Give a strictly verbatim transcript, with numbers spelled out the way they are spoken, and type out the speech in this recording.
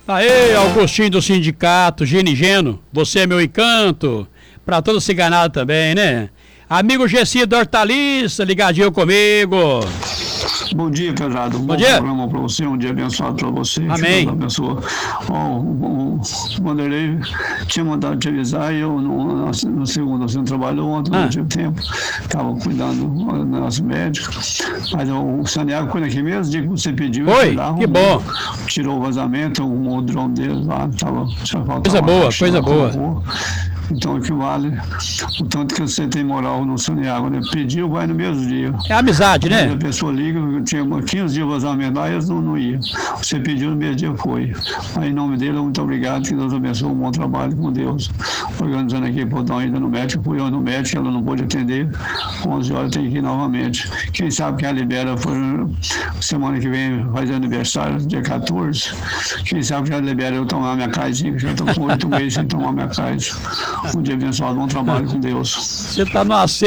Aê, Augustinho do Sindicato, Ginigeno, você é meu encanto. Pra todo ciganado também, né? Amigo Gessi da Hortaliça, ligadinho comigo. Bom dia, Pesado. Um bom, bom dia. programa para você, um dia abençoado para você. Amém. Que Deus abençoe. Bom, o Vanderlei tinha mandado te avisar e eu, no, na segunda, você não trabalhou ontem, ah. não tive tempo. Estava cuidando do nosso médico. Mas o Santiago foi aqui mesmo, dia que você pediu. Oi, lá, que bom. Tirou o vazamento, o drone dele lá, tava, coisa boa, coisa boa. Rua. Então equivale o tanto que você tem moral no Santiago, né? Pediu, vai no mesmo dia. É amizade, né? A pessoa liga, tinha quinze dias de vazamento lá, eles não, não iam. Você pediu, no mesmo dia foi. Aí, em nome dele, muito obrigado, que Deus abençoe, um bom trabalho com Deus. Organizando aqui para dar uma ida no médico, fui eu no médico, ela não pôde atender. onze horas tem que ir novamente. Quem sabe que a Libera foi semana que vem, faz aniversário, dia quatorze. Quem sabe que a Libera eu tomar minha casinha, que já estou com oito meses sem tomar minha casa. Um dia abençoado, bom trabalho com Deus. Você está no